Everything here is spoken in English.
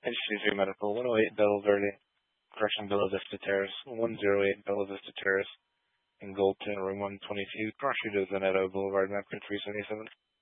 HCG Medical, 108 Bella Verde, Bella Vista Terrace, 108 Bella Vista Terrace, in Goldton, room 122, Cross Street of Veneto Boulevard, map 377.